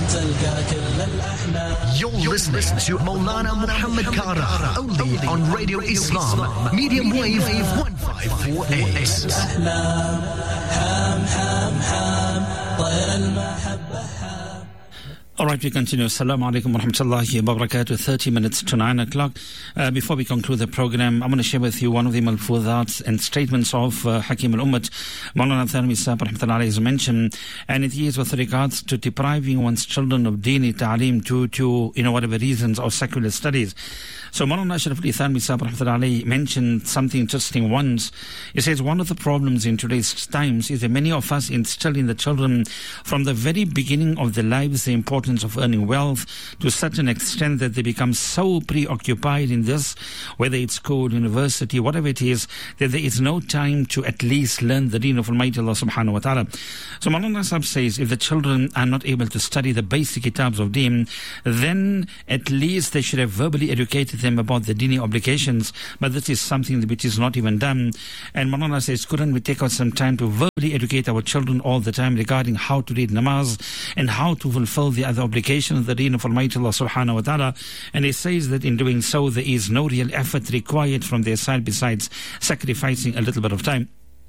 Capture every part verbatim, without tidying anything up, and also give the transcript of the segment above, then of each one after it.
You're listening to Maulana Muhammad Kara, only on Radio Islam, medium wave one five four X. All right, we continue. Assalamu alaikum wa rahmatullahi wa barakatuh. thirty minutes to nine o'clock. Uh, before we conclude the program, I'm going to share with you one of the malfudhats and statements of uh, Hakim al-Ummat, Maulana Thanwi Sahib rahmatullahi alayhi, mentioned, and it is with regards to depriving one's children of dini ta'aleem due to, you know, whatever reasons, or secular studies. So Maulana Ashraf Ali Thanwi Sahib rahmatullahi alayhi mentioned something interesting once. He says one of the problems in today's times is that many of us instill in the children from the very beginning of their lives the importance of earning wealth to such an extent that they become so preoccupied in this, whether it's school, university, whatever it is, that there is no time to at least learn the deen of Almighty Allah subhanahu wa ta'ala. So Maulana Sahib says if the children are not able to study the basic kitabs of deen, then at least they should have verbally educated them about the dini obligations, but this is something which is not even done. And Maulana says, couldn't we take out some time to verbally educate our children all the time regarding how to read namaz and how to fulfill the other obligations of the deen of Almighty Allah subhanahu wa ta'ala? And he says that in doing so there is no real effort required from their side besides sacrificing a little bit of time.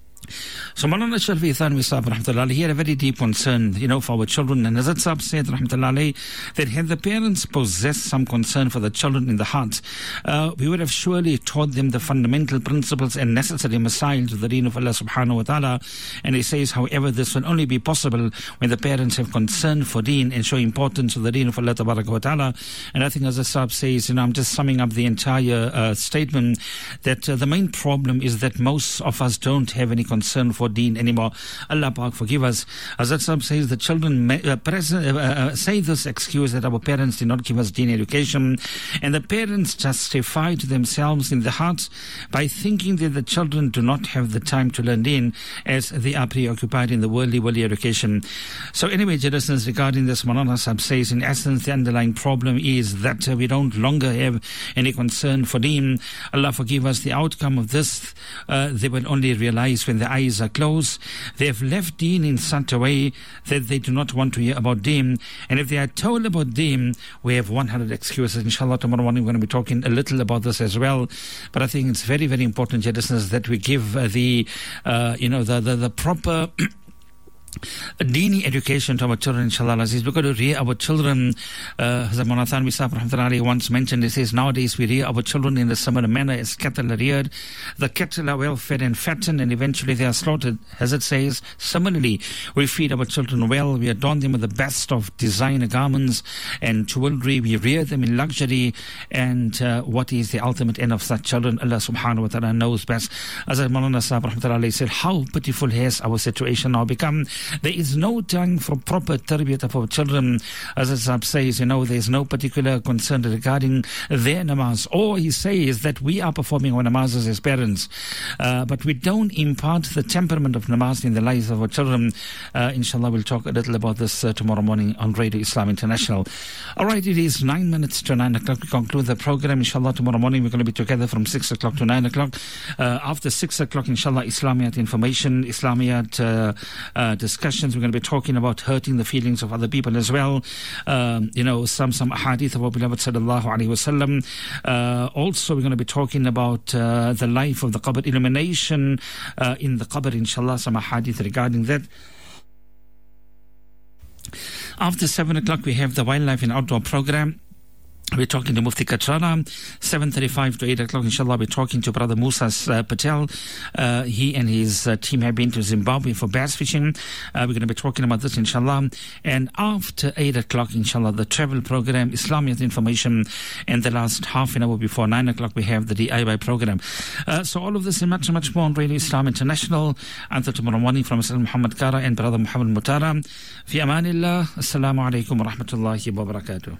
So Maulana Shafi Thanwi Sahib rahmatullahi alayhi, he had a very deep concern, you know, for our children. And Hazrat Sahib said rahmatullahi alayhi, that had the parents possessed some concern for the children in the heart, uh, we would have surely taught them the fundamental principles and necessary masail to the deen of Allah subhanahu wa ta'ala. And he says, however, this will only be possible when the parents have concern for deen and show importance to the deen of Allah tabaraka wa ta'ala. And I think Hazrat Sahib says, you know, I'm just summing up the entire uh, statement, that uh, the main problem is that most of us don't have any concern for deen anymore. Allah Pak forgive us. Hazrat Sahib says the children may, uh, present, uh, uh, say this excuse that our parents did not give us deen education, and the parents justify to themselves in the hearts by thinking that the children do not have the time to learn deen as they are preoccupied in the worldly, worldly education. So anyway, dear listeners, regarding this, Maulana Sahib says in essence the underlying problem is that uh, we don't longer have any concern for deen. Allah forgive us. The outcome of this uh, they will only realize when the eyes are closed. They have left deen in such a way that they do not want to hear about deen. And if they are told about deen, we have one hundred excuses. Inshallah, tomorrow morning we're going to be talking a little about this as well. But I think it's very, very important, dear listeners, that we give uh, the, uh, you know, the, the, the proper a dini education to our children, inshallah aziz. We've got to rear our children. Uh, Hazrat Maulana Thanwi Sahib rahmatullahi once mentioned, he says, nowadays we rear our children in the similar manner as cattle are reared. The cattle are well fed and fattened, and eventually they are slaughtered. As it says, similarly, we feed our children well. We adorn them with the best of designer garments and jewelry. We rear them in luxury. And uh, what is the ultimate end of such children? Allah subhanahu wa ta'ala knows best. Hazrat Maulana Sahib rahmatullahi said, how pitiful has our situation now become? There is no time for proper tarbiyat of our children. As Sahib says, you know, there is no particular concern regarding their namaz. Or he says that we are performing our namazes as parents, uh, but we don't impart the temperament of namaz in the lives of our children. Uh, inshallah, we'll talk a little about this uh, tomorrow morning on Radio Islam International. All right, it is nine minutes to nine o'clock. We conclude the program. Inshallah, tomorrow morning we're going to be together from six o'clock to nine o'clock. Uh, after six o'clock, inshallah, Islamiyat information, Islamiyat uh, uh, discussions. We're going to be talking about hurting the feelings of other people as well. Um, you know, some some hadith of our beloved sallallahu alaihi wasallam. Uh, also, we're going to be talking about uh, the life of the qabr, illumination uh, in the qabr, inshallah, some hadith regarding that. After seven o'clock, we have the wildlife and outdoor program. We're talking to Mufti Katrana. seven thirty-five to eight o'clock, inshallah, we're talking to Brother Musa uh, Patel. Uh, he and his uh, team have been to Zimbabwe for bass fishing. Uh, we're going to be talking about this, inshallah. And after eight o'clock, inshallah, the travel program, Islamiyat information. And the last half an hour before nine o'clock, we have the D I Y program. Uh, so all of this and much, much more on Radio Islam International. Until tomorrow morning, from Sayyid Muhammad Kara and Brother Muhammad Mutara. Fi amanillah. Assalamu alaikum wa rahmatullahi wa barakatuh.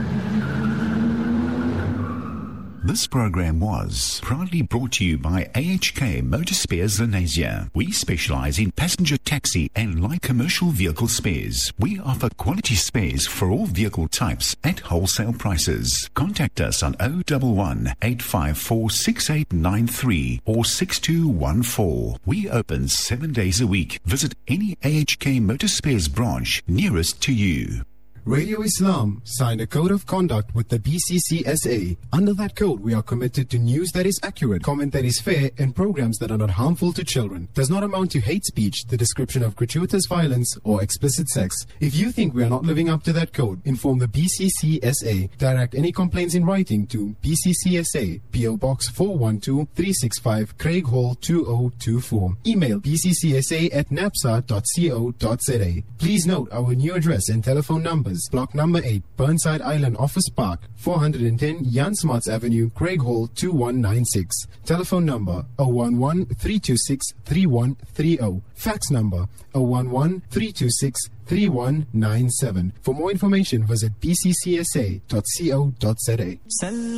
This program was proudly brought to you by A H K Motor Spares Lenasia. We specialize in passenger taxi and light commercial vehicle spares. We offer quality spares for all vehicle types at wholesale prices. Contact us on zero one one, eight five four, six eight nine three or six two one four. We open seven days a week. Visit any A H K Motor Spares branch nearest to you. Radio Islam signed a code of conduct with the B C C S A. Under that code, we are committed to news that is accurate, comment that is fair, and programs that are not harmful to children. Does not amount to hate speech, the description of gratuitous violence, or explicit sex. If you think we are not living up to that code, inform the B C C S A. Direct any complaints in writing to B C C S A, P O Box four one two, three six five, Craig Hall two oh two four. Email b c c s a at napsa dot co dot z a. Please note our new address and telephone numbers. Block number eight, Burnside Island Office Park, four hundred ten Jan Smarts Avenue, Craig Hall two one nine six. Telephone number zero one one, three two six, three one three zero. Fax number zero one one, three two six, three one nine seven. For more information, visit b c c s a dot co dot z a.